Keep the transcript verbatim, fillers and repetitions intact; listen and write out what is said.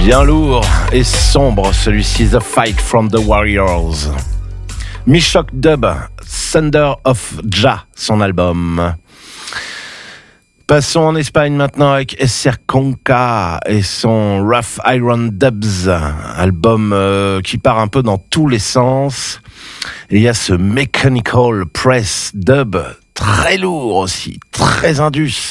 Bien lourd et sombre, celui-ci, The Fight from the Warriors. Mishok Dub, Thunder of Jah, son album. Passons en Espagne maintenant avec Esser Conca et son Rough Iron Dubs, album euh, qui part un peu dans tous les sens. Et il y a ce Mechanical Press Dub, très lourd aussi, très indus.